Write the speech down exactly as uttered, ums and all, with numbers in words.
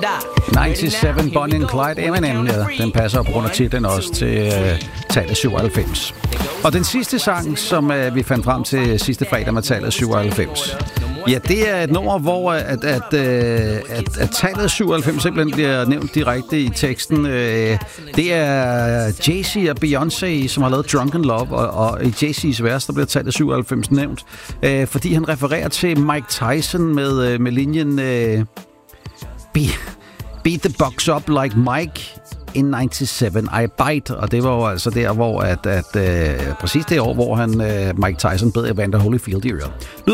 nioghalvfems, Bonnie and Clyde, Eminem, ja, den passer på grund af titlen også til uh, tallet syvoghalvfems. Og den sidste sang, som uh, vi fandt frem til sidste fredag med tallet syvoghalvfems, ja, det er et nummer, hvor at, at, uh, at, at tallet syvoghalvfems simpelthen bliver nævnt direkte i teksten. Uh, det er Jay-Z og Beyoncé, som har lavet Drunken Love, og, og i Jay-Z's vers, der bliver tallet syvoghalvfems nævnt, uh, fordi han refererer til Mike Tyson med, uh, med linjen uh, Be- Beat the box up like Mike in ninety-seven, I bite. Og det var jo altså der, hvor at, at uh, præcis det år, hvor han uh, Mike Tyson bed Evander Holyfield i øret.